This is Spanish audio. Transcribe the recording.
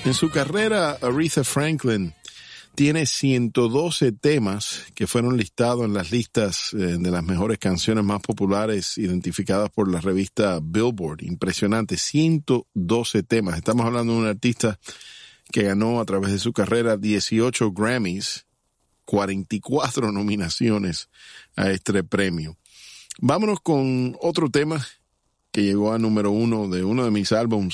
En su carrera, Aretha Franklin tiene 112 temas que fueron listados en las listas de las mejores canciones más populares identificadas por la revista Billboard. Impresionante, 112 temas. Estamos hablando de un artista que ganó a través de su carrera 18 Grammys, 44 nominaciones a este premio. Vámonos con otro tema que llegó a número 1 de uno de mis álbumes